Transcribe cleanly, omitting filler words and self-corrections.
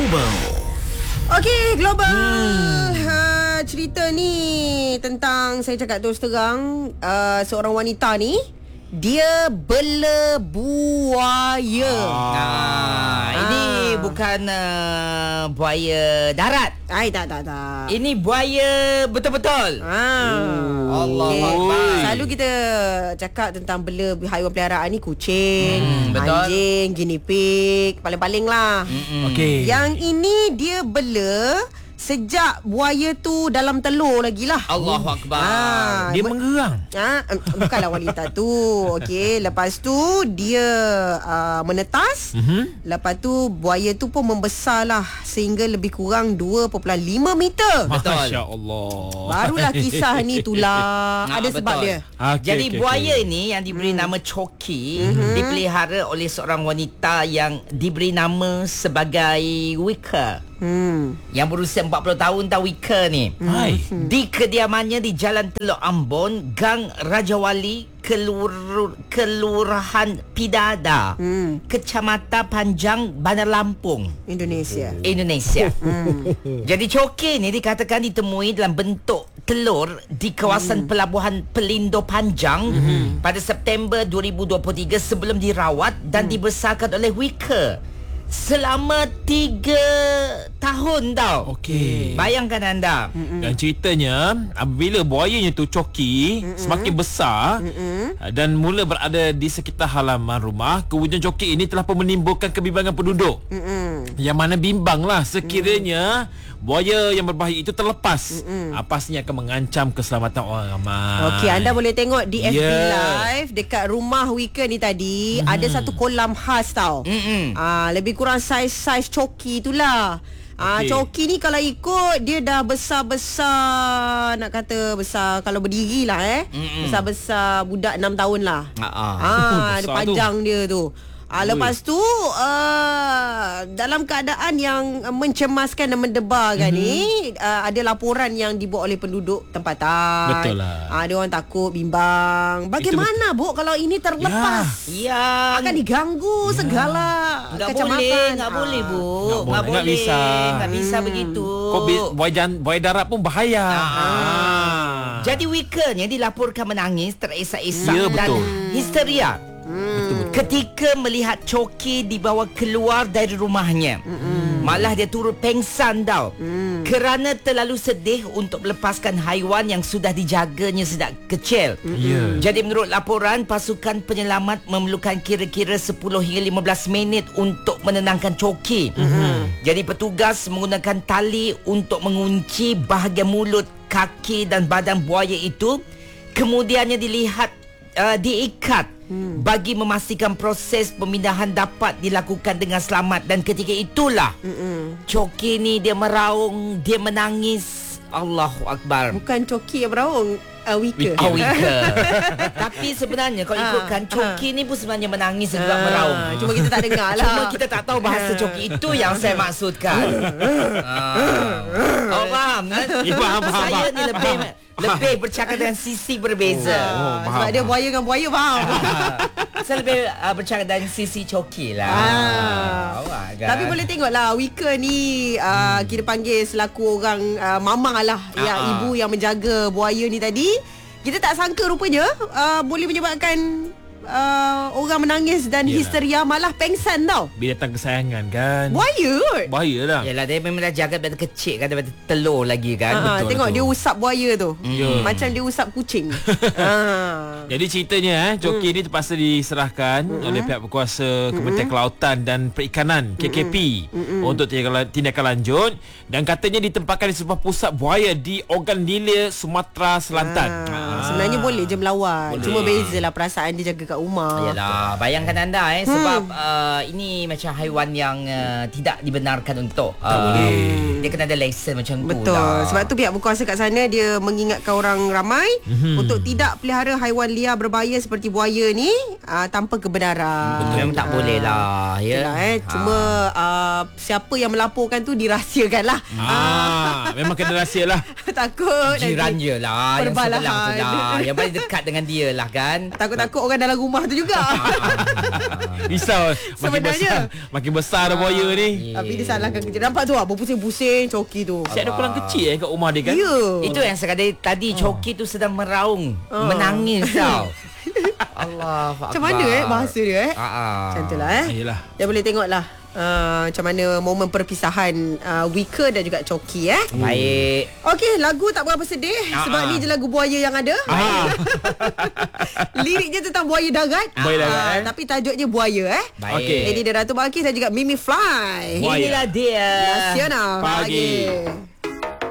Global. Okey, Global. Cerita ni tentang, saya cakap terus terang, seorang wanita ni dia bela buaya. Ini bukan buaya darat. Tak. Ini buaya betul-betul. Allah Akbar. Selalu kita cakap tentang bela haiwan peliharaan ni kucing, betul. anjing, guinea pig, paling-paling lah. Okey. Yang ini dia bela sejak buaya tu dalam telur lagi lah. Allahu Akbar. Dia menggerang. Bukanlah wanita tu. Okey, lepas tu dia menetas. Lepas tu buaya tu pun membesar lah sehingga lebih kurang 2.5 meter. Betul. Masya Allah. Barulah kisah ni tular. Ada sebab betul. dia. Jadi buaya ni yang diberi nama Choki dipelihara oleh seorang wanita yang diberi nama sebagai Wika. Yang berusia 40 tahun dah Wika ni. Hai. Di kediamannya di Jalan Teluk Ambon, Gang Raja Wali, Kelurahan Pidada, Kecamatan Panjang, Bandar Lampung, Indonesia. Jadi Choki ni dikatakan ditemui dalam bentuk telur di kawasan Pelabuhan Pelindo Panjang pada September 2023 sebelum dirawat dan dibesarkan oleh Wika selama 3 tahun tau. Okey. Bayangkan anda. Dan ceritanya apabila buayanya tu Choki semakin besar dan mula berada di sekitar halaman rumah, kewujudan Choki ini telah pun menimbulkan kebimbangan penduduk. Yang mana bimbanglah sekiranya buaya yang berbahaya itu terlepas. Pastinya akan mengancam keselamatan orang ramai. Okey, anda boleh tengok di FB Yeah. Live dekat rumah Wika ni tadi ada satu kolam khas tau. Lebih kurang saiz Choki itulah. Okey. Choki ni kalau ikut dia dah besar-besar, nak kata besar kalau berdiri lah besar-besar budak 6 tahun lah. Dia Besar panjang dia tu. Lepas tu dalam keadaan yang mencemaskan dan mendebarkan ni, ada laporan yang dibuat oleh penduduk tempatan. Betul lah. Dia orang takut, bimbang. Bagaimana Bu kalau ini terlepas? Ya, Akan diganggu segala tak kecamatan. boleh, tak boleh Bu. Tak boleh, tak bisa. Tak bisa begitu. Buaya darat pun bahaya. Jadi Wika ni dilaporkan menangis terisak-isak Ya, dan betul. histeria. Ketika melihat Choki dibawa keluar dari rumahnya. Malah dia turut pengsan tau. Kerana terlalu sedih untuk melepaskan haiwan yang sudah dijaganya sejak kecil. Jadi menurut laporan, pasukan penyelamat memerlukan kira-kira 10 hingga 15 minit untuk menenangkan Choki. Jadi petugas menggunakan tali untuk mengunci bahagian mulut, kaki dan badan buaya itu. Kemudiannya diikat bagi memastikan proses pemindahan dapat dilakukan dengan selamat. Dan ketika itulah Choki ni dia meraung, dia menangis. Allahu Akbar. Bukan Choki yang beraung, Wika. Wika. Tapi sebenarnya kalau ikutkan Choki ni pun sebenarnya menangis dan juga meraung. Cuma kita tak dengar lah. Cuma kita tak tahu bahasa Choki. Itu yang saya maksudkan. Faham? Faham. Saya ni lebih bercakap dengan sisi berbeza. Sebab dia buaya dengan buaya, faham? Saya lebih bercakap dengan sisi Choki lah. Tapi boleh tengok lah Wika ni kita panggil selaku orang mamang lah, yang ibu yang menjaga buaya ni tadi. Kita tak sangka rupanya boleh menyebabkan orang menangis dan histeria, malah pengsan tau. Binatang kesayangan kan. Bahaya lah. Yalah, dia memang dah jaga daripada kecil kan, daripada telur lagi kan. Betul, tengok betul. dia usap buaya tu. Macam dia usap kucing. Jadi ceritanya Choki ni terpaksa diserahkan oleh pihak berkuasa Kementerian Kelautan dan Perikanan KKP untuk tindakan lanjut, dan katanya ditempatkan di sebuah pusat buaya di Ogan Lila, Sumatera Selatan. Sebenarnya boleh je melawat. Cuma bezalah perasaan dia jaga kat rumah. Yalah, bayangkan anda sebab ini macam haiwan yang tidak dibenarkan untuk dia kena ada lesen macam tu. Betul lah. Sebab tu pihak berkuasa kat sana dia mengingatkan orang ramai untuk tidak pelihara haiwan liar berbahaya seperti buaya ni tanpa kebenaran. Betul, memang tak boleh lah ya. Cuma siapa yang melaporkan tu dirahsiakan lah. Memang kena rahsia lah. Takut Jiran je lah yang sebelah tu lah. Yang paling dekat dengan dia lah kan. Takut-takut orang dalam rumah tu juga. Risau. Sebenarnya. Makin besar dah buaya ni. Tapi dia salahkan kerja. Nampak tu berpusing-pusing coki tu. Siap ada kolam kecil kat rumah dia kan? Ya. Itu yang sekadar tadi coki tu sedang meraung, menangis tau. Allah. Macam mana bahasa dia Macam tu lah Yelah. Dia boleh tengok lah macam mana momen perpisahan Wika dan juga Coki Baik. Okey, lagu tak berapa sedih sebab ni je lagu buaya yang ada. Liriknya tentang buaya darat. Buaya darat, tapi tajuknya buaya Baik. Okey. Ini dia Ratu Balkis dan juga Mimi Fly. Buaya. Inilah dia Nasional Pagi. Pagi.